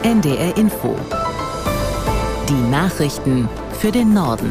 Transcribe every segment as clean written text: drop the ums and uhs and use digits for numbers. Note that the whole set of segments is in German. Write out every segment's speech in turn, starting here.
NDR Info. Die Nachrichten für den Norden.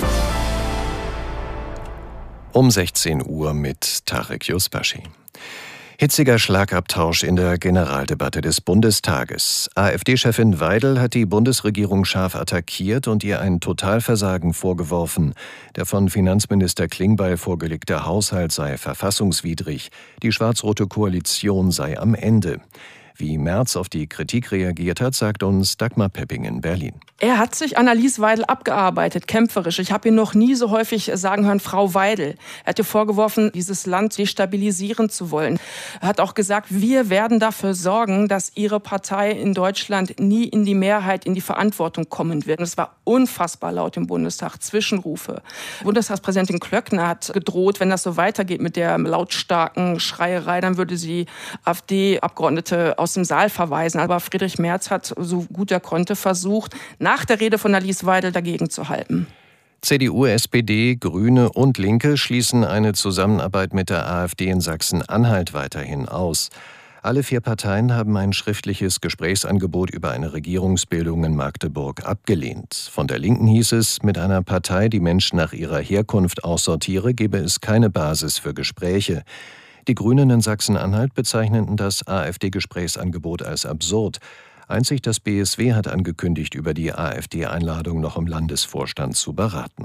Um 16 Uhr mit Tarek Yusbashi. Hitziger Schlagabtausch in der Generaldebatte des Bundestages. AfD-Chefin Weidel hat die Bundesregierung scharf attackiert und ihr ein Totalversagen vorgeworfen. Der von Finanzminister Klingbeil vorgelegte Haushalt sei verfassungswidrig. Die schwarz-rote Koalition sei am Ende. Wie Merz auf die Kritik reagiert hat, sagt uns Dagmar Pepping in Berlin. Er hat sich an Alice Weidel abgearbeitet, kämpferisch. Ich habe ihn noch nie so häufig sagen hören, Frau Weidel. Er hat ihr vorgeworfen, dieses Land destabilisieren zu wollen. Er hat auch gesagt, wir werden dafür sorgen, dass ihre Partei in Deutschland nie in die Mehrheit, in die Verantwortung kommen wird. Und es war unfassbar laut im Bundestag, Zwischenrufe. Bundestagspräsidentin Klöckner hat gedroht, wenn das so weitergeht mit der lautstarken Schreierei, dann würde sie AfD-Abgeordnete aus dem Saal verweisen. Aber Friedrich Merz hat, so gut er konnte, versucht, nach der Rede von Alice Weidel dagegen zu halten. CDU, SPD, Grüne und Linke schließen eine Zusammenarbeit mit der AfD in Sachsen-Anhalt weiterhin aus. Alle 4 Parteien haben ein schriftliches Gesprächsangebot über eine Regierungsbildung in Magdeburg abgelehnt. Von der Linken hieß es, mit einer Partei, die Menschen nach ihrer Herkunft aussortiere, gebe es keine Basis für Gespräche. Die Grünen in Sachsen-Anhalt bezeichneten das AfD-Gesprächsangebot als absurd. Einzig das BSW hat angekündigt, über die AfD-Einladung noch im Landesvorstand zu beraten.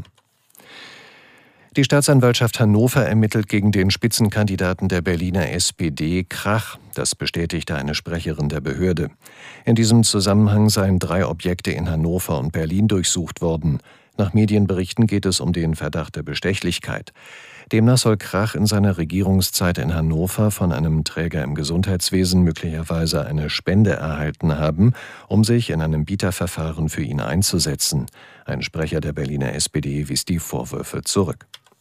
Die Staatsanwaltschaft Hannover ermittelt gegen den Spitzenkandidaten der Berliner SPD Krach. Das bestätigte eine Sprecherin der Behörde. In diesem Zusammenhang seien 3 Objekte in Hannover und Berlin durchsucht worden. Nach Medienberichten geht es um den Verdacht der Bestechlichkeit. Demnach soll Krach in seiner Regierungszeit in Hannover von einem Träger im Gesundheitswesen möglicherweise eine Spende erhalten haben, um sich in einem Bieterverfahren für ihn einzusetzen. Ein Sprecher der Berliner SPD wies die Vorwürfe zurück.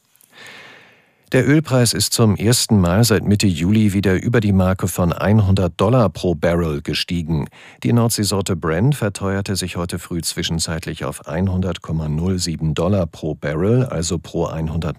Der Ölpreis ist zum ersten Mal seit Mitte Juli wieder über die Marke von $100 pro Barrel gestiegen. Die Nordseesorte Brent verteuerte sich heute früh zwischenzeitlich auf $100,07 pro Barrel, also pro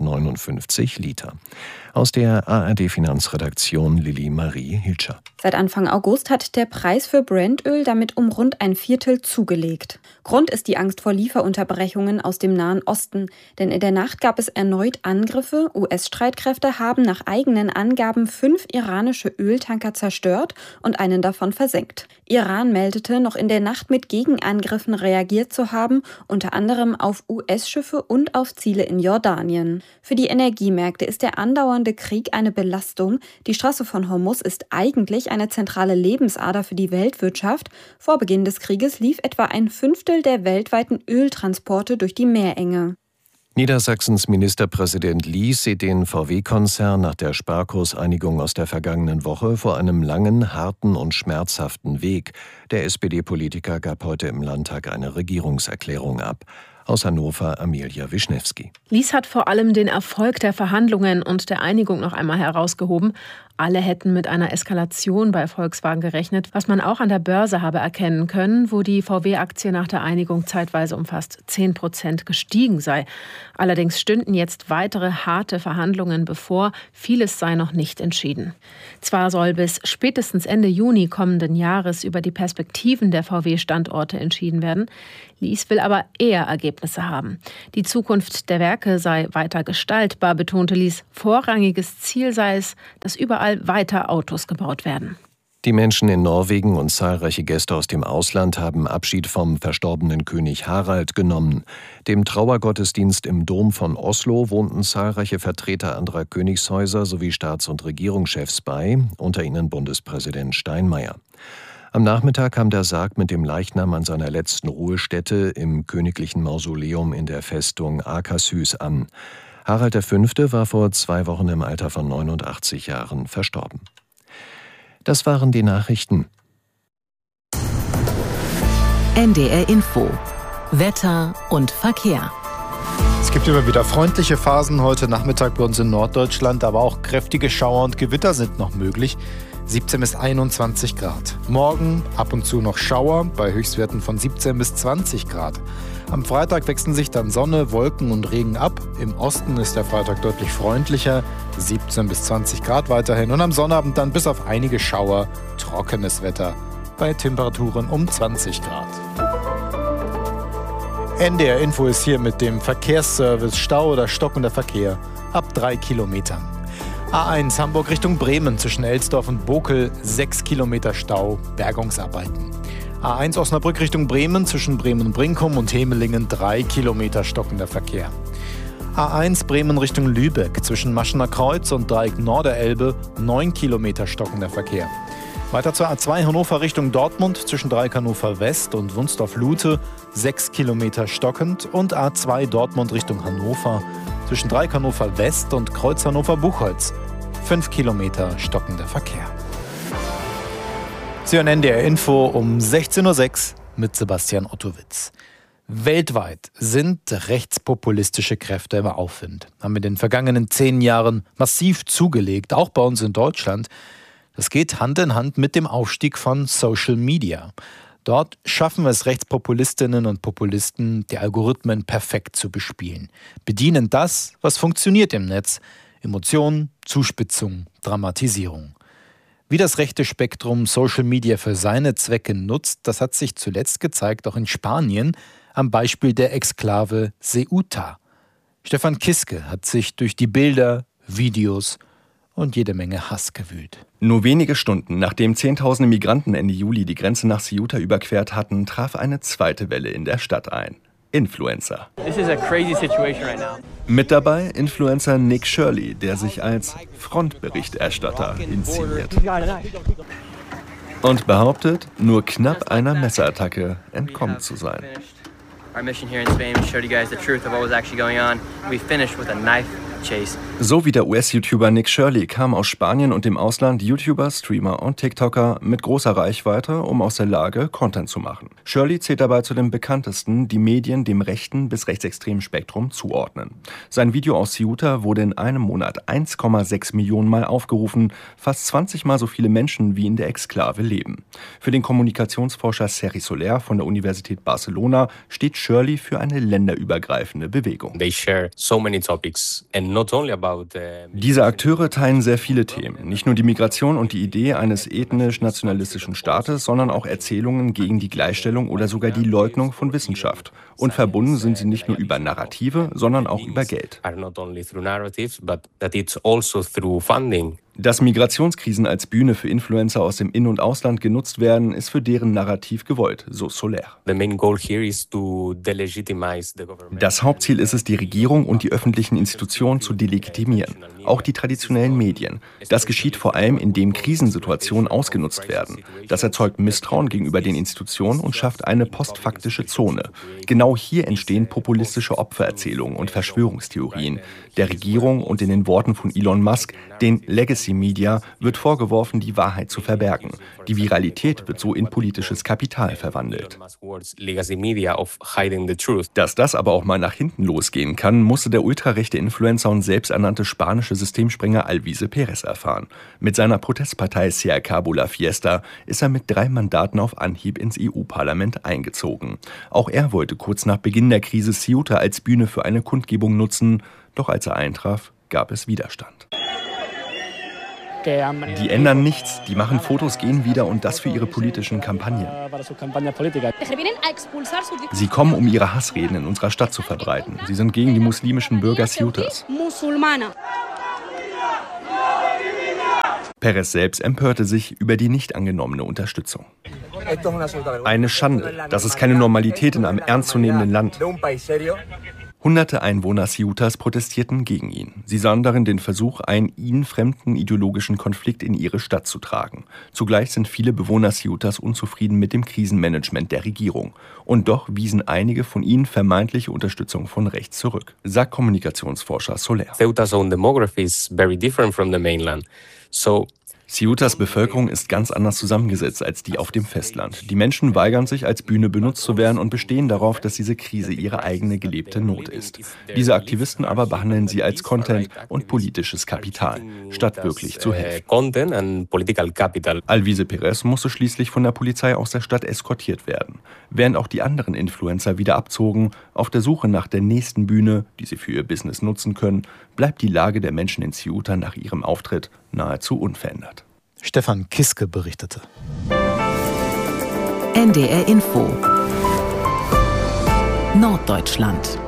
159 Liter. Aus der ARD-Finanzredaktion Lilly Marie Hilscher. Seit Anfang August hat der Preis für Brent-Öl damit um rund ein Viertel zugelegt. Grund ist die Angst vor Lieferunterbrechungen aus dem Nahen Osten. Denn in der Nacht gab es erneut Angriffe. US-Streitkräfte haben nach eigenen Angaben 5 iranische Öltanker zerstört und einen davon versenkt. Iran meldete, noch in der Nacht mit Gegenangriffen reagiert zu haben, unter anderem auf US-Schiffe und auf Ziele in Jordanien. Für die Energiemärkte ist der andauernde Krieg eine Belastung. Die Straße von Hormuz ist eigentlich eine zentrale Lebensader für die Weltwirtschaft. Vor Beginn des Krieges lief etwa ein Fünftel der weltweiten Öltransporte durch die Meerenge. Niedersachsens Ministerpräsident Lies sieht den VW-Konzern nach der Sparkurseinigung aus der vergangenen Woche vor einem langen, harten und schmerzhaften Weg. Der SPD-Politiker gab heute im Landtag eine Regierungserklärung ab. Aus Hannover Amelia Wischnewski. Lies hat vor allem den Erfolg der Verhandlungen und der Einigung noch einmal herausgehoben. Alle hätten mit einer Eskalation bei Volkswagen gerechnet, was man auch an der Börse habe erkennen können, wo die VW-Aktie nach der Einigung zeitweise um fast 10% gestiegen sei. Allerdings stünden jetzt weitere harte Verhandlungen bevor. Vieles sei noch nicht entschieden. Zwar soll bis spätestens Ende Juni kommenden Jahres über die Perspektiven der VW-Standorte entschieden werden. Lies will aber eher Ergebnisse haben. Die Zukunft der Werke sei weiter gestaltbar, betonte Lies. Vorrangiges Ziel sei es, dass überall weiter Autos gebaut werden. Die Menschen in Norwegen und zahlreiche Gäste aus dem Ausland haben Abschied vom verstorbenen König Harald genommen. Dem Trauergottesdienst im Dom von Oslo wohnten zahlreiche Vertreter anderer Königshäuser sowie Staats- und Regierungschefs bei, unter ihnen Bundespräsident Steinmeier. Am Nachmittag kam der Sarg mit dem Leichnam an seiner letzten Ruhestätte im königlichen Mausoleum in der Festung Akershus an. Harald V. war vor 2 Wochen im Alter von 89 Jahren verstorben. Das waren die Nachrichten. NDR Info. Wetter und Verkehr. Es gibt immer wieder freundliche Phasen heute Nachmittag bei uns in Norddeutschland, aber auch kräftige Schauer und Gewitter sind noch möglich. 17 bis 21 Grad. Morgen ab und zu noch Schauer bei Höchstwerten von 17 bis 20 Grad. Am Freitag wechseln sich dann Sonne, Wolken und Regen ab. Im Osten ist der Freitag deutlich freundlicher, 17 bis 20 Grad weiterhin. Und am Sonnabend dann bis auf einige Schauer trockenes Wetter bei Temperaturen um 20 Grad. NDR Info ist hier mit dem Verkehrsservice. Stau oder stockender Verkehr ab 3 Kilometern. A1 Hamburg Richtung Bremen zwischen Elsdorf und Bokel 6 Kilometer Stau, Bergungsarbeiten. A1 Osnabrück Richtung Bremen zwischen Bremen-Brinkum und Hemelingen 3 Kilometer stockender Verkehr. A1 Bremen Richtung Lübeck zwischen Maschener Kreuz und Dreieck Norderelbe 9 Kilometer stockender Verkehr. Weiter zur A2 Hannover Richtung Dortmund zwischen Dreieck Hannover West und Wunstorf-Lute 6 Kilometer stockend und A2 Dortmund Richtung Hannover zwischen Dreieck Hannover West und Kreuz Hannover-Buchholz 5 Kilometer stockender Verkehr. Sie hören NDR Info um 16.06 Uhr mit Sebastian Ottowitz. Weltweit sind rechtspopulistische Kräfte im Aufwind, haben in den vergangenen 10 Jahren massiv zugelegt, auch bei uns in Deutschland. Das geht Hand in Hand mit dem Aufstieg von Social Media. Dort schaffen es Rechtspopulistinnen und Populisten, die Algorithmen perfekt zu bespielen. Bedienen das, was funktioniert im Netz: Emotionen, Zuspitzung, Dramatisierung. Wie das rechte Spektrum Social Media für seine Zwecke nutzt, das hat sich zuletzt gezeigt, auch in Spanien, am Beispiel der Exklave Ceuta. Stefan Kiske hat sich durch die Bilder, Videos und jede Menge Hass gewühlt. Nur wenige Stunden nachdem Zehntausende Migranten Ende Juli die Grenze nach Ceuta überquert hatten, traf eine zweite Welle in der Stadt ein. Influencer. Mit dabei Influencer Nick Shirley, der sich als Frontberichterstatter inszeniert und behauptet, nur knapp einer Messerattacke entkommen zu sein. So wie der US-YouTuber Nick Shirley kamen aus Spanien und dem Ausland YouTuber, Streamer und TikToker mit großer Reichweite, um aus der Lage Content zu machen. Shirley zählt dabei zu den bekanntesten, die Medien dem rechten bis rechtsextremen Spektrum zuordnen. Sein Video aus Ceuta wurde in einem Monat 1,6 Millionen Mal aufgerufen, fast 20 Mal so viele Menschen wie in der Exklave leben. Für den Kommunikationsforscher Sergi Soler von der Universität Barcelona steht Shirley für eine länderübergreifende Bewegung. Diese Akteure teilen sehr viele Themen. Nicht nur die Migration und die Idee eines ethnisch-nationalistischen Staates, sondern auch Erzählungen gegen die Gleichstellung oder sogar die Leugnung von Wissenschaft. Und verbunden sind sie nicht nur über Narrative, sondern auch über Geld. Dass Migrationskrisen als Bühne für Influencer aus dem In- und Ausland genutzt werden, ist für deren Narrativ gewollt, so Soler. Das Hauptziel ist es, die Regierung und die öffentlichen Institutionen zu delegitimieren, auch die traditionellen Medien. Das geschieht vor allem, indem Krisensituationen ausgenutzt werden. Das erzeugt Misstrauen gegenüber den Institutionen und schafft eine postfaktische Zone. Genau hier entstehen populistische Opfererzählungen und Verschwörungstheorien. Der Regierung und in den Worten von Elon Musk, den Legacy Media, wird vorgeworfen, die Wahrheit zu verbergen. Die Viralität wird so in politisches Kapital verwandelt. Dass das aber auch mal nach hinten losgehen kann, musste der ultrarechte Influencer und selbsternannte spanische Systemsprenger Alvise Perez erfahren. Mit seiner Protestpartei Se Acabó la Fiesta ist er mit 3 Mandaten auf Anhieb ins EU-Parlament eingezogen. Auch er wollte kurz nach Beginn der Krise Ceuta als Bühne für eine Kundgebung nutzen, doch als er eintraf, gab es Widerstand. Die ändern nichts, die machen Fotos, gehen wieder und das für ihre politischen Kampagnen. Sie kommen, um ihre Hassreden in unserer Stadt zu verbreiten. Sie sind gegen die muslimischen Bürger Ceutas. Perez selbst empörte sich über die nicht angenommene Unterstützung. Eine Schande, das ist keine Normalität in einem ernstzunehmenden Land. Hunderte Einwohner Ceutas protestierten gegen ihn. Sie sahen darin den Versuch, einen ihnen fremden ideologischen Konflikt in ihre Stadt zu tragen. Zugleich sind viele Bewohner Ceutas unzufrieden mit dem Krisenmanagement der Regierung. Und doch wiesen einige von ihnen vermeintliche Unterstützung von rechts zurück, sagt Kommunikationsforscher Soler. Ceutas own demography is very different from the mainland. Ceutas Bevölkerung ist ganz anders zusammengesetzt als die auf dem Festland. Die Menschen weigern sich, als Bühne benutzt zu werden und bestehen darauf, dass diese Krise ihre eigene gelebte Not ist. Diese Aktivisten aber behandeln sie als Content und politisches Kapital, statt wirklich zu helfen. Alvise Perez musste schließlich von der Polizei aus der Stadt eskortiert werden. Während auch die anderen Influencer wieder abzogen, auf der Suche nach der nächsten Bühne, die sie für ihr Business nutzen können, bleibt die Lage der Menschen in Ceuta nach ihrem Auftritt nahezu unverändert. Stefan Kiske berichtete. NDR Info Norddeutschland.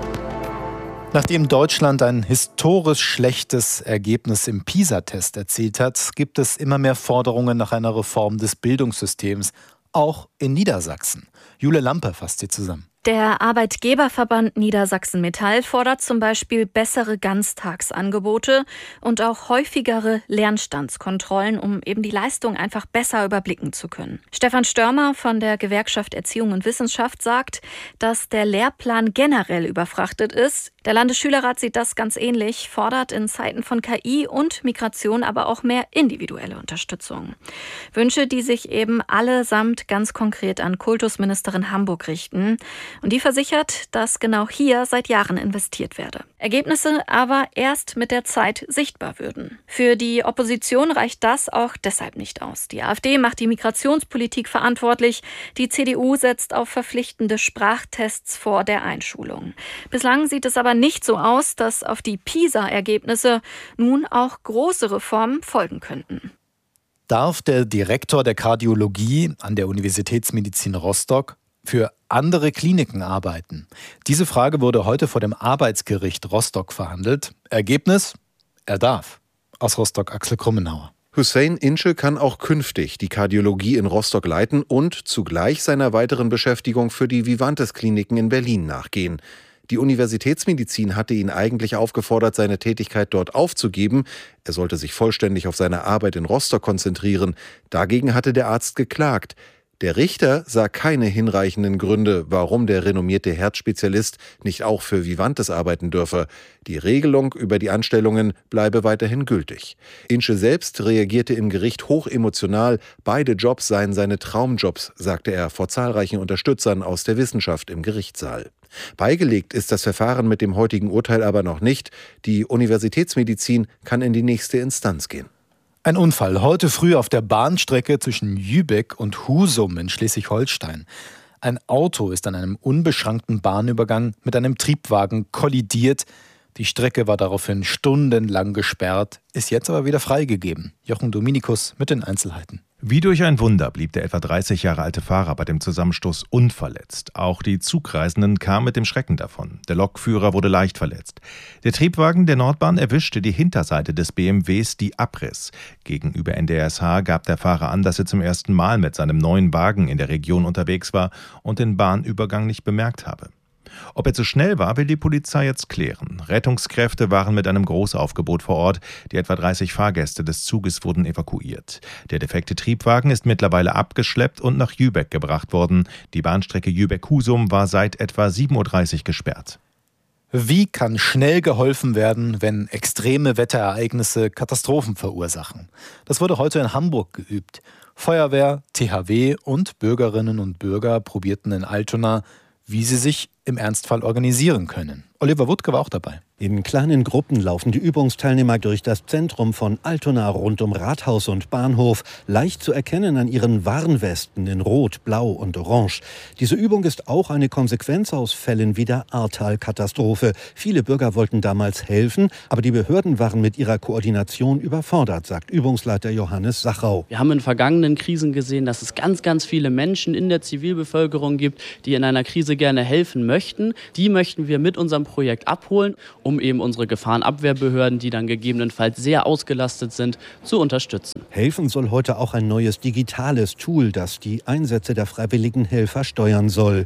Nachdem Deutschland ein historisch schlechtes Ergebnis im PISA-Test erzielt hat, gibt es immer mehr Forderungen nach einer Reform des Bildungssystems, auch in Niedersachsen. Jule Lampe fasst sie zusammen. Der Arbeitgeberverband Niedersachsen-Metall fordert zum Beispiel bessere Ganztagsangebote und auch häufigere Lernstandskontrollen, um eben die Leistung einfach besser überblicken zu können. Stefan Störmer von der Gewerkschaft Erziehung und Wissenschaft sagt, dass der Lehrplan generell überfrachtet ist. Der Landesschülerrat sieht das ganz ähnlich, fordert in Zeiten von KI und Migration aber auch mehr individuelle Unterstützung. Wünsche, die sich eben allesamt ganz konkret an Kultusministerin Hamburg richten. Und die versichert, dass genau hier seit Jahren investiert werde. Ergebnisse aber erst mit der Zeit sichtbar würden. Für die Opposition reicht das auch deshalb nicht aus. Die AfD macht die Migrationspolitik verantwortlich. Die CDU setzt auf verpflichtende Sprachtests vor der Einschulung. Bislang sieht es aber nicht so aus, dass auf die PISA-Ergebnisse nun auch große Reformen folgen könnten. Darf der Direktor der Kardiologie an der Universitätsmedizin Rostock für andere Kliniken arbeiten? Diese Frage wurde heute vor dem Arbeitsgericht Rostock verhandelt. Ergebnis? Er darf. Aus Rostock Axel Krummenauer. Hussein Ince kann auch künftig die Kardiologie in Rostock leiten und zugleich seiner weiteren Beschäftigung für die Vivantes-Kliniken in Berlin nachgehen. Die Universitätsmedizin hatte ihn eigentlich aufgefordert, seine Tätigkeit dort aufzugeben. Er sollte sich vollständig auf seine Arbeit in Rostock konzentrieren. Dagegen hatte der Arzt geklagt. Der Richter sah keine hinreichenden Gründe, warum der renommierte Herzspezialist nicht auch für Vivantes arbeiten dürfe. Die Regelung über die Anstellungen bleibe weiterhin gültig. Ince selbst reagierte im Gericht hochemotional. Beide Jobs seien seine Traumjobs, sagte er vor zahlreichen Unterstützern aus der Wissenschaft im Gerichtssaal. Beigelegt ist das Verfahren mit dem heutigen Urteil aber noch nicht. Die Universitätsmedizin kann in die nächste Instanz gehen. Ein Unfall heute früh auf der Bahnstrecke zwischen Jübeck und Husum in Schleswig-Holstein. Ein Auto ist an einem unbeschrankten Bahnübergang mit einem Triebwagen kollidiert. Die Strecke war daraufhin stundenlang gesperrt, ist jetzt aber wieder freigegeben. Jochen Dominikus mit den Einzelheiten. Wie durch ein Wunder blieb der etwa 30 Jahre alte Fahrer bei dem Zusammenstoß unverletzt. Auch die Zugreisenden kamen mit dem Schrecken davon. Der Lokführer wurde leicht verletzt. Der Triebwagen der Nordbahn erwischte die Hinterseite des BMWs, die abriss. Gegenüber NDR/SH gab der Fahrer an, dass er zum ersten Mal mit seinem neuen Wagen in der Region unterwegs war und den Bahnübergang nicht bemerkt habe. Ob er zu schnell war, will die Polizei jetzt klären. Rettungskräfte waren mit einem Großaufgebot vor Ort. Die etwa 30 Fahrgäste des Zuges wurden evakuiert. Der defekte Triebwagen ist mittlerweile abgeschleppt und nach Jübeck gebracht worden. Die Bahnstrecke Jübeck-Husum war seit etwa 7.30 Uhr gesperrt. Wie kann schnell geholfen werden, wenn extreme Wetterereignisse Katastrophen verursachen? Das wurde heute in Hamburg geübt. Feuerwehr, THW und Bürgerinnen und Bürger probierten in Altona, wie sie sich im Ernstfall organisieren können. Oliver Wuttke war auch dabei. In kleinen Gruppen laufen die Übungsteilnehmer durch das Zentrum von Altona rund um Rathaus und Bahnhof, leicht zu erkennen an ihren Warnwesten in Rot, Blau und Orange. Diese Übung ist auch eine Konsequenz aus Fällen wie der Ahrtal-Katastrophe. Viele Bürger wollten damals helfen, aber die Behörden waren mit ihrer Koordination überfordert, sagt Übungsleiter Johannes Sachau. Wir haben in vergangenen Krisen gesehen, dass es ganz viele Menschen in der Zivilbevölkerung gibt, die in einer Krise gerne helfen möchten. Die möchten wir mit unserem Projekt abholen, um eben unsere Gefahrenabwehrbehörden, die dann gegebenenfalls sehr ausgelastet sind, zu unterstützen. Helfen soll heute auch ein neues digitales Tool, das die Einsätze der freiwilligen Helfer steuern soll.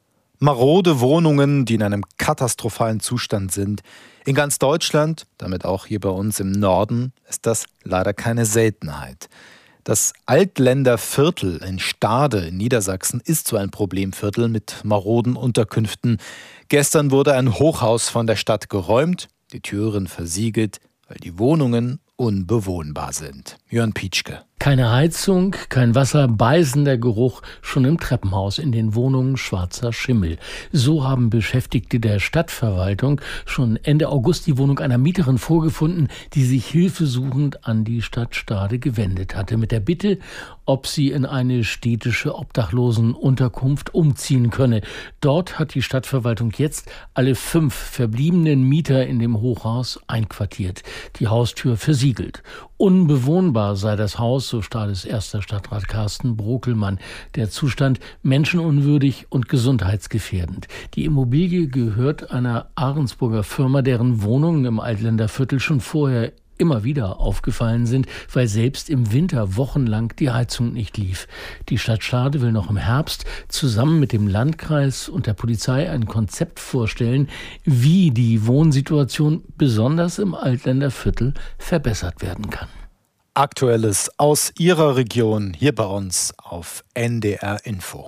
Marode Wohnungen, die in einem katastrophalen Zustand sind. In ganz Deutschland, damit auch hier bei uns im Norden, ist das leider keine Seltenheit. Das Altländer Viertel in Stade in Niedersachsen ist so ein Problemviertel mit maroden Unterkünften. Gestern wurde ein Hochhaus von der Stadt geräumt, die Türen versiegelt, weil die Wohnungen unbewohnbar sind. Jörn Pietschke. Keine Heizung, kein Wasser, beißender Geruch, schon im Treppenhaus, in den Wohnungen schwarzer Schimmel. So haben Beschäftigte der Stadtverwaltung schon Ende August die Wohnung einer Mieterin vorgefunden, die sich hilfesuchend an die Stadt Stade gewendet hatte, mit der Bitte, ob sie in eine städtische Obdachlosenunterkunft umziehen könne. Dort hat die Stadtverwaltung jetzt alle 5 verbliebenen Mieter in dem Hochhaus einquartiert, die Haustür versiegelt. Unbewohnbar sei das Haus, so Stahles erster Stadtrat Carsten Brokelmann. Der Zustand menschenunwürdig und gesundheitsgefährdend. Die Immobilie gehört einer Ahrensburger Firma, deren Wohnungen im Altländer Viertel schon vorher immer wieder aufgefallen sind, weil selbst im Winter wochenlang die Heizung nicht lief. Die Stadt Stade will noch im Herbst zusammen mit dem Landkreis und der Polizei ein Konzept vorstellen, wie die Wohnsituation besonders im Altländer Viertel verbessert werden kann. Aktuelles aus Ihrer Region hier bei uns auf NDR Info.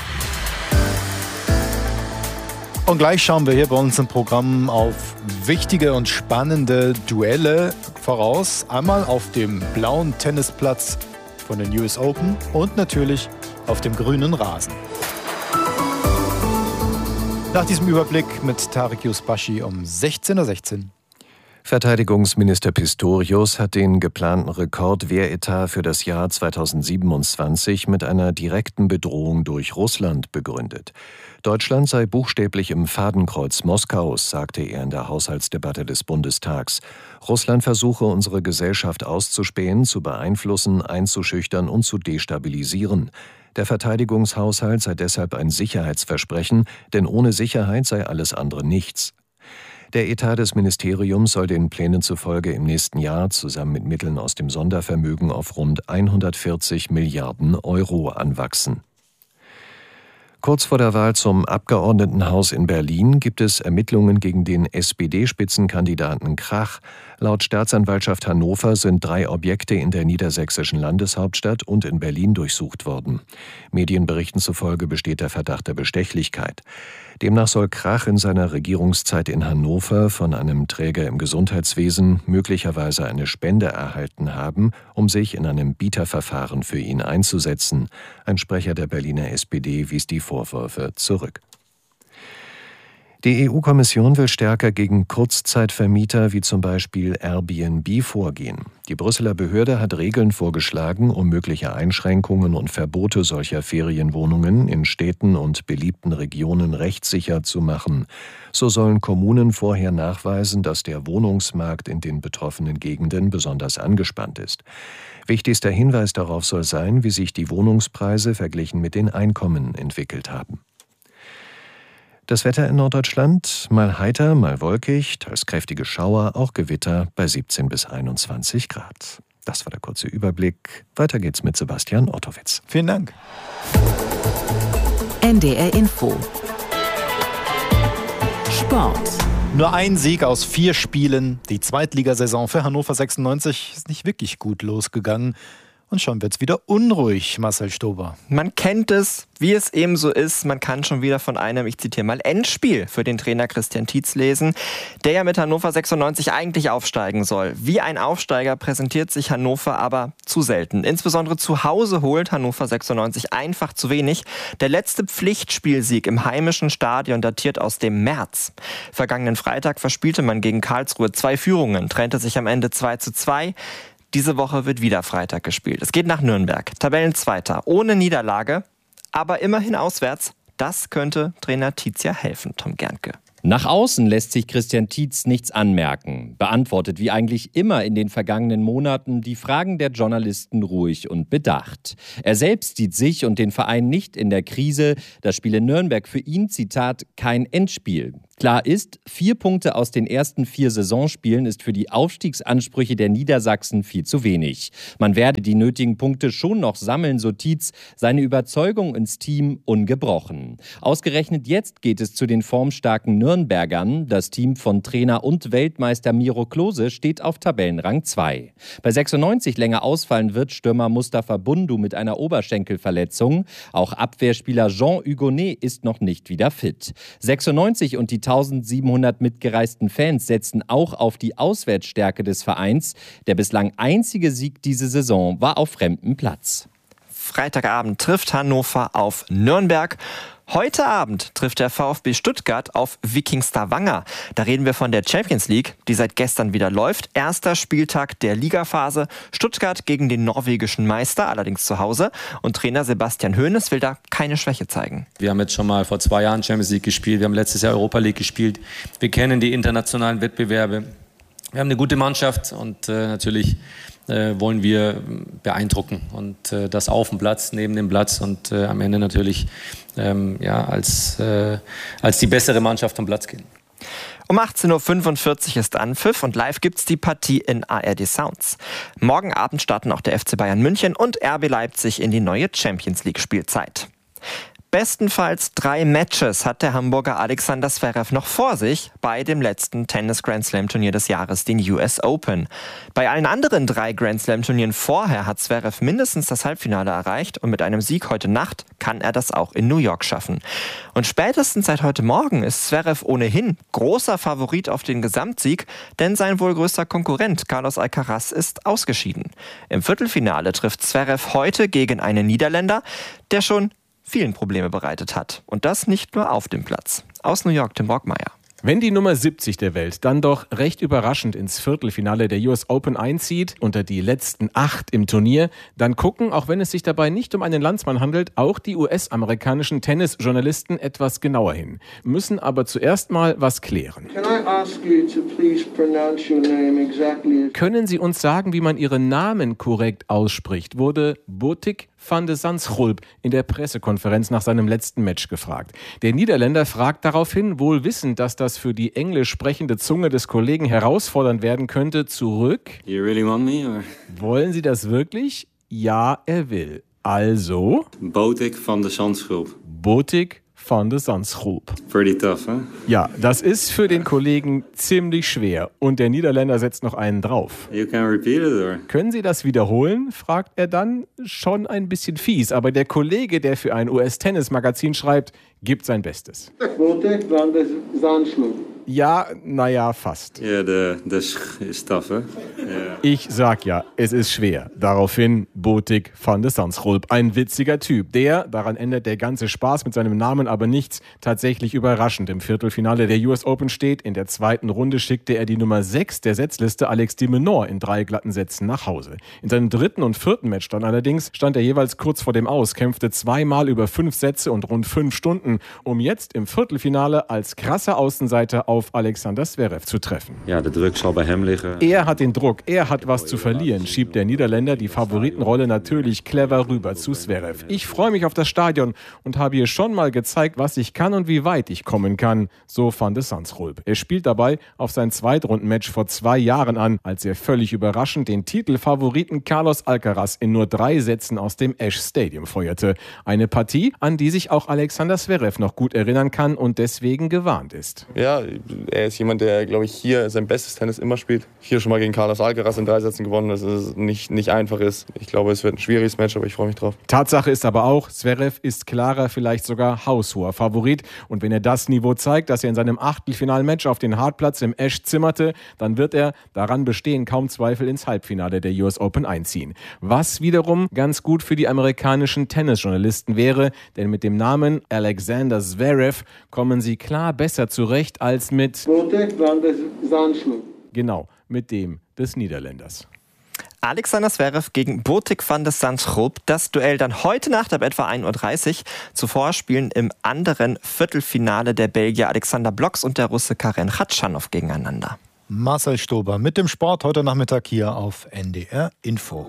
Und gleich schauen wir hier bei uns im Programm auf wichtige und spannende Duelle voraus. Einmal auf dem blauen Tennisplatz von den US Open und natürlich auf dem grünen Rasen. Nach diesem Überblick mit Tarek Yusbashi um 16:16 Uhr. Verteidigungsminister Pistorius hat den geplanten Rekordwehretat für das Jahr 2027 mit einer direkten Bedrohung durch Russland begründet. Deutschland sei buchstäblich im Fadenkreuz Moskaus, sagte er in der Haushaltsdebatte des Bundestags. Russland versuche, unsere Gesellschaft auszuspähen, zu beeinflussen, einzuschüchtern und zu destabilisieren. Der Verteidigungshaushalt sei deshalb ein Sicherheitsversprechen, denn ohne Sicherheit sei alles andere nichts. Der Etat des Ministeriums soll den Plänen zufolge im nächsten Jahr zusammen mit Mitteln aus dem Sondervermögen auf rund 140 Milliarden Euro anwachsen. Kurz vor der Wahl zum Abgeordnetenhaus in Berlin gibt es Ermittlungen gegen den SPD-Spitzenkandidaten Krach. Laut Staatsanwaltschaft Hannover sind 3 Objekte in der niedersächsischen Landeshauptstadt und in Berlin durchsucht worden. Medienberichten zufolge besteht der Verdacht der Bestechlichkeit. Demnach soll Krach in seiner Regierungszeit in Hannover von einem Träger im Gesundheitswesen möglicherweise eine Spende erhalten haben, um sich in einem Bieterverfahren für ihn einzusetzen. Ein Sprecher der Berliner SPD wies die Vorwürfe zurück. Die EU-Kommission will stärker gegen Kurzzeitvermieter wie zum Beispiel Airbnb vorgehen. Die Brüsseler Behörde hat Regeln vorgeschlagen, um mögliche Einschränkungen und Verbote solcher Ferienwohnungen in Städten und beliebten Regionen rechtssicher zu machen. So sollen Kommunen vorher nachweisen, dass der Wohnungsmarkt in den betroffenen Gegenden besonders angespannt ist. Wichtigster Hinweis darauf soll sein, wie sich die Wohnungspreise verglichen mit den Einkommen entwickelt haben. Das Wetter in Norddeutschland, mal heiter, mal wolkig, teils kräftige Schauer, auch Gewitter bei 17 bis 21 Grad. Das war der kurze Überblick. Weiter geht's mit Sebastian Ottowitz. Vielen Dank. NDR Info. Sport. Nur ein Sieg aus 4 Spielen. Die Zweitligasaison für Hannover 96 ist nicht wirklich gut losgegangen. Und schon wird's wieder unruhig, Marcel Stober. Man kennt es, wie es eben so ist. Man kann schon wieder von einem, ich zitiere mal, Endspiel für den Trainer Christian Tietz lesen, der ja mit Hannover 96 eigentlich aufsteigen soll. Wie ein Aufsteiger präsentiert sich Hannover aber zu selten. Insbesondere zu Hause holt Hannover 96 einfach zu wenig. Der letzte Pflichtspielsieg im heimischen Stadion datiert aus dem März. Vergangenen Freitag verspielte man gegen Karlsruhe 2 Führungen, trennte sich am Ende 2:2. Diese Woche wird wieder Freitag gespielt. Es geht nach Nürnberg, Tabellenzweiter, ohne Niederlage, aber immerhin auswärts. Das könnte Trainer Tietz ja helfen, Tom Gernke. Nach außen lässt sich Christian Tietz nichts anmerken, beantwortet wie eigentlich immer in den vergangenen Monaten die Fragen der Journalisten ruhig und bedacht. Er selbst sieht sich und den Verein nicht in der Krise. Das Spiel in Nürnberg für ihn, Zitat, kein Endspiel. Klar ist, 4 Punkte aus den ersten 4 Saisonspielen ist für die Aufstiegsansprüche der Niedersachsen viel zu wenig. Man werde die nötigen Punkte schon noch sammeln, so Tietz, seine Überzeugung ins Team ungebrochen. Ausgerechnet jetzt geht es zu den formstarken Nürnbergern. Das Team von Trainer und Weltmeister Miro Klose steht auf Tabellenrang 2. Bei 96 länger ausfallen wird Stürmer Mustafa Bundu mit einer Oberschenkelverletzung. Auch Abwehrspieler Jean Hugonet ist noch nicht wieder fit. 96 und die 1700 mitgereisten Fans setzen auch auf die Auswärtsstärke des Vereins. Der bislang einzige Sieg diese Saison war auf fremdem Platz. Freitagabend trifft Hannover auf Nürnberg. Heute Abend trifft der VfB Stuttgart auf Viking Stavanger. Da reden wir von der Champions League, die seit gestern wieder läuft. Erster Spieltag der Ligaphase. Stuttgart gegen den norwegischen Meister, allerdings zu Hause. Und Trainer Sebastian Hoeneß will da keine Schwäche zeigen. Wir haben jetzt schon mal vor 2 Jahren Champions League gespielt. Wir haben letztes Jahr Europa League gespielt. Wir kennen die internationalen Wettbewerbe. Wir haben eine gute Mannschaft und natürlich wollen wir beeindrucken. Und das auf dem Platz, neben dem Platz und am Ende natürlich als die bessere Mannschaft vom Platz gehen. Um 18.45 Uhr ist Anpfiff und live gibt's die Partie in ARD Sounds. Morgen Abend starten auch der FC Bayern München und RB Leipzig in die neue Champions League Spielzeit. Bestenfalls 3 Matches hat der Hamburger Alexander Zverev noch vor sich bei dem letzten Tennis-Grand-Slam-Turnier des Jahres, den US Open. Bei allen anderen 3 Grand-Slam-Turnieren vorher hat Zverev mindestens das Halbfinale erreicht und mit einem Sieg heute Nacht kann er das auch in New York schaffen. Und spätestens seit heute Morgen ist Zverev ohnehin großer Favorit auf den Gesamtsieg, denn sein wohl größter Konkurrent Carlos Alcaraz ist ausgeschieden. Im Viertelfinale trifft Zverev heute gegen einen Niederländer, der schon vielen Probleme bereitet hat. Und das nicht nur auf dem Platz. Aus New York, Tim Brockmeier. Wenn die Nummer 70 der Welt dann doch recht überraschend ins Viertelfinale der US Open einzieht, unter die letzten 8 im Turnier, dann gucken, auch wenn es sich dabei nicht um einen Landsmann handelt, auch die US-amerikanischen Tennisjournalisten etwas genauer hin, müssen aber zuerst mal was klären. Können Sie uns sagen, wie man Ihren Namen korrekt ausspricht, wurde Botic van de Zandschulp in der Pressekonferenz nach seinem letzten Match gefragt. Der Niederländer fragt daraufhin, wohl wissend, dass das für die englisch sprechende Zunge des Kollegen herausfordernd werden könnte, zurück. You really want me, or? Wollen Sie das wirklich? Ja, er will. Also? Botic van de Zandschulp. Botic van de Zandschulp. Pretty tough, huh? Ja, das ist für den Kollegen ziemlich schwer. Und der Niederländer setzt noch einen drauf. You can repeat it, or? Können Sie das wiederholen? Fragt er dann. Schon ein bisschen fies, aber der Kollege, der für ein US-Tennis-Magazin schreibt, gibt sein Bestes. Botic van de Zandschulp. Ja, naja, fast. Ja, das ist tough, huh? Yeah. Ich sag ja, es ist schwer. Daraufhin Botic van de Zandschulp. Ein witziger Typ. Der, daran ändert der ganze Spaß mit seinem Namen aber nichts, tatsächlich überraschend im Viertelfinale der US Open steht. In der zweiten Runde schickte er die Nummer 6 der Setzliste, Alex de Minaur, in 3 glatten Sätzen nach Hause. In seinem 3. und 4. Match dann allerdings stand er jeweils kurz vor dem Aus, kämpfte 2-mal über 5 Sätze und rund 5 Stunden, um jetzt im Viertelfinale als krasser Außenseiter auf Alexander Zverev zu treffen. Ja, der Druck soll bei ihm liegen. Er hat den Druck, er hat was zu verlieren, schiebt der Niederländer die Favoritenrolle natürlich clever rüber zu Zverev. Ich freue mich auf das Stadion und habe hier schon mal gezeigt, was ich kann und wie weit ich kommen kann, so van de Zandschulp. Er spielt dabei auf sein Zweitrundenmatch vor 2 Jahren an, als er völlig überraschend den Titelfavoriten Carlos Alcaraz in nur 3 Sätzen aus dem Ash Stadium feuerte. Eine Partie, an die sich auch Alexander Zverev noch gut erinnern kann und deswegen gewarnt ist. Ja, er ist jemand, der, glaube ich, hier sein bestes Tennis immer spielt. Hier schon mal gegen Carlos Alcaraz in 3 Sätzen gewonnen, dass es nicht einfach ist. Ich glaube, es wird ein schwieriges Match, aber ich freue mich drauf. Tatsache ist aber auch, Zverev ist klarer, vielleicht sogar haushoher Favorit. Und wenn er das Niveau zeigt, das er in seinem Achtelfinalmatch auf den Hartplatz im Ash zimmerte, dann wird er, daran bestehen kaum Zweifel, ins Halbfinale der US Open einziehen. Was wiederum ganz gut für die amerikanischen Tennisjournalisten wäre, denn mit dem Namen Alexander Zverev kommen sie klar besser zurecht als mit Botic van de Zandschulp. Genau, mit dem des Niederländers. Alexander Zverev gegen Botic van de Zandschulp. Das Duell dann heute Nacht ab etwa 1.30 Uhr. Zuvor spielen im anderen Viertelfinale der Belgier Alexander Blocks und der Russe Karen Khachanov gegeneinander. Marcel Stober mit dem Sport heute Nachmittag hier auf NDR Info.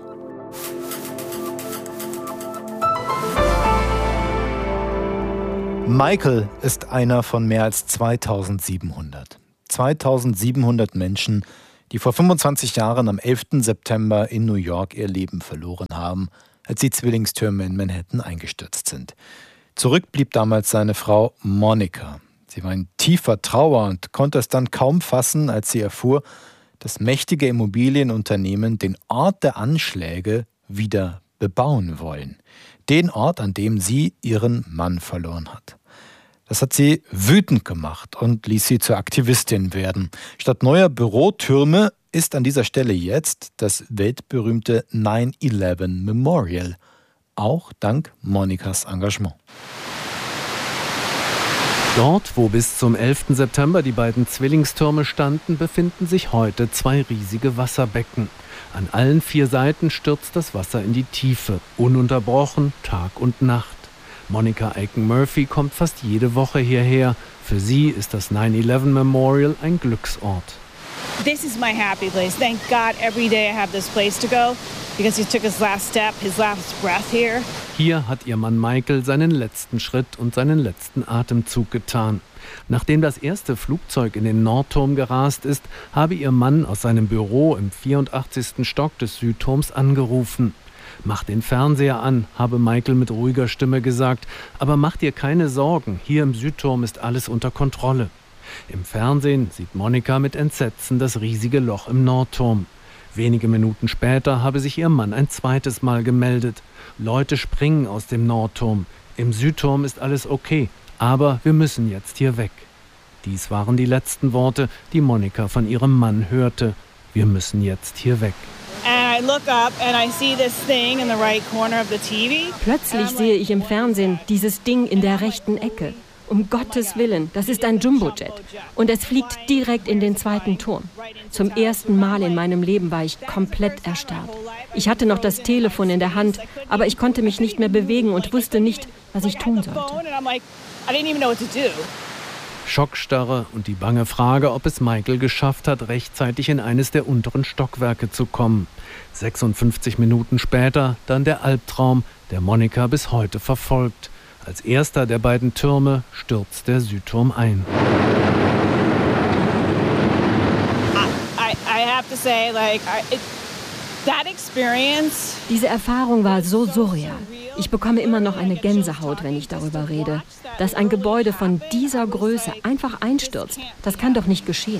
Michael ist einer von mehr als 2700. 2700 Menschen, die vor 25 Jahren am 11. September in New York ihr Leben verloren haben, als die Zwillingstürme in Manhattan eingestürzt sind. Zurück blieb damals seine Frau Monica. Sie war in tiefer Trauer und konnte es dann kaum fassen, als sie erfuhr, dass mächtige Immobilienunternehmen den Ort der Anschläge wieder bebauen wollen. Den Ort, an dem sie ihren Mann verloren hat. Das hat sie wütend gemacht und ließ sie zur Aktivistin werden. Statt neuer Bürotürme ist an dieser Stelle jetzt das weltberühmte 9/11 Memorial. Auch dank Monikas Engagement. Dort, wo bis zum 11. September die beiden Zwillingstürme standen, befinden sich heute 2 riesige Wasserbecken. An allen 4 Seiten stürzt das Wasser in die Tiefe, ununterbrochen, Tag und Nacht. Monica Aiken-Murphy kommt fast jede Woche hierher. Für sie ist das 9/11 Memorial ein Glücksort. This is my happy place. Thank God every day I have this place to go because he took his last step, his last breath here. Hier hat ihr Mann Michael seinen letzten Schritt und seinen letzten Atemzug getan. Nachdem das erste Flugzeug in den Nordturm gerast ist, habe ihr Mann aus seinem Büro im 84. Stock des Südturms angerufen. Mach den Fernseher an, habe Michael mit ruhiger Stimme gesagt, aber mach dir keine Sorgen, hier im Südturm ist alles unter Kontrolle. Im Fernsehen sieht Monika mit Entsetzen das riesige Loch im Nordturm. Wenige Minuten später habe sich ihr Mann ein zweites Mal gemeldet. Leute springen aus dem Nordturm. Im Südturm ist alles okay, aber wir müssen jetzt hier weg. Dies waren die letzten Worte, die Monika von ihrem Mann hörte. Wir müssen jetzt hier weg. Plötzlich sehe ich im Fernsehen dieses Ding in der rechten Ecke. Um Gottes Willen, das ist ein Jumbojet. Und es fliegt direkt in den zweiten Turm. Zum ersten Mal in meinem Leben war ich komplett erstarrt. Ich hatte noch das Telefon in der Hand, aber ich konnte mich nicht mehr bewegen und wusste nicht, was ich tun sollte. Schockstarre und die bange Frage, ob es Michael geschafft hat, rechtzeitig in eines der unteren Stockwerke zu kommen. 56 Minuten später dann der Albtraum, der Monika bis heute verfolgt. Als erster der beiden Türme stürzt der Südturm ein. Diese Erfahrung war so surreal. Ich bekomme immer noch eine Gänsehaut, wenn ich darüber rede. Dass ein Gebäude von dieser Größe einfach einstürzt, das kann doch nicht geschehen.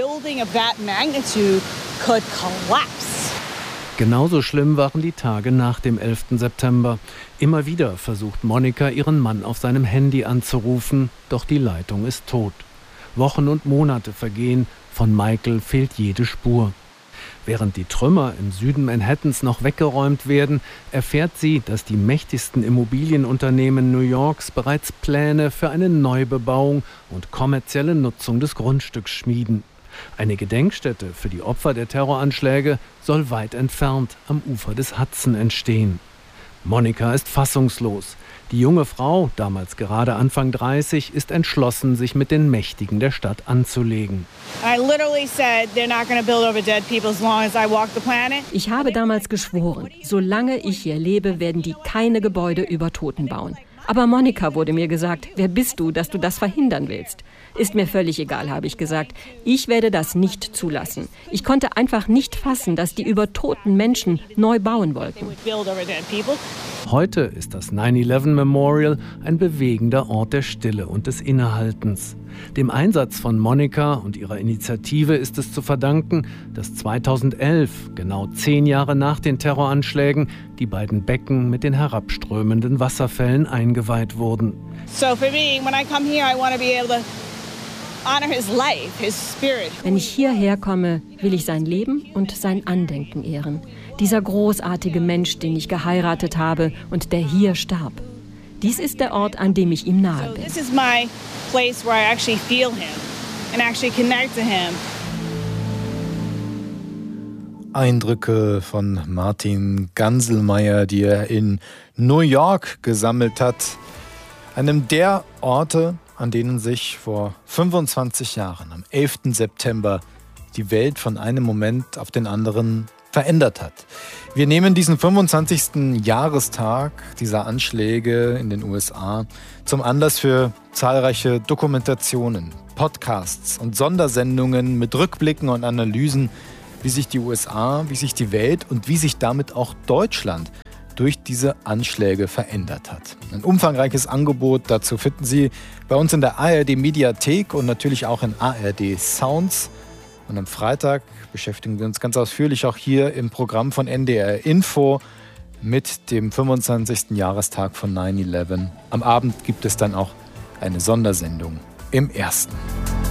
Genauso schlimm waren die Tage nach dem 11. September. Immer wieder versucht Monika, ihren Mann auf seinem Handy anzurufen, doch die Leitung ist tot. Wochen und Monate vergehen, von Michael fehlt jede Spur. Während die Trümmer im Süden Manhattans noch weggeräumt werden, erfährt sie, dass die mächtigsten Immobilienunternehmen New Yorks bereits Pläne für eine Neubebauung und kommerzielle Nutzung des Grundstücks schmieden. Eine Gedenkstätte für die Opfer der Terroranschläge soll weit entfernt am Ufer des Hudson entstehen. Monika ist fassungslos. Die junge Frau, damals gerade Anfang 30, ist entschlossen, sich mit den Mächtigen der Stadt anzulegen. Ich habe damals geschworen, solange ich hier lebe, werden die keine Gebäude über Toten bauen. Aber Monika, wurde mir gesagt, wer bist du, dass du das verhindern willst? Ist mir völlig egal, habe ich gesagt. Ich werde das nicht zulassen. Ich konnte einfach nicht fassen, dass die über toten Menschen neu bauen wollten. Heute ist das 9/11 Memorial ein bewegender Ort der Stille und des Innehaltens. Dem Einsatz von Monika und ihrer Initiative ist es zu verdanken, dass 2011, genau 10 Jahre nach den Terroranschlägen, die beiden Becken mit den herabströmenden Wasserfällen eingeweiht wurden. Wenn ich hierher komme, will ich sein Leben und sein Andenken ehren. Dieser großartige Mensch, den ich geheiratet habe und der hier starb. Dies ist der Ort, an dem ich ihm nahe bin. Eindrücke von Martin Ganselmeier, die er in New York gesammelt hat. Einem der Orte, an denen sich vor 25 Jahren, am 11. September, die Welt von einem Moment auf den anderen verändert hat. Wir nehmen diesen 25. Jahrestag dieser Anschläge in den USA zum Anlass für zahlreiche Dokumentationen, Podcasts und Sondersendungen mit Rückblicken und Analysen, wie sich die USA, wie sich die Welt und wie sich damit auch Deutschland durch diese Anschläge verändert hat. Ein umfangreiches Angebot dazu finden Sie bei uns in der ARD Mediathek und natürlich auch in ARD Sounds. Und am Freitag beschäftigen wir uns ganz ausführlich auch hier im Programm von NDR Info mit dem 25. Jahrestag von 9/11. Am Abend gibt es dann auch eine Sondersendung im Ersten.